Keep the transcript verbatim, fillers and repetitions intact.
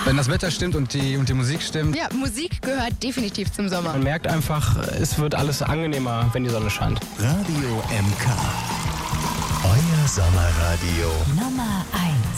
Wenn das Wetter stimmt und die, und die Musik stimmt. Ja, Musik gehört definitiv zum Sommer. Man merkt einfach, es wird alles angenehmer, wenn die Sonne scheint. Radio M K. Euer Sommerradio. Nummer eins.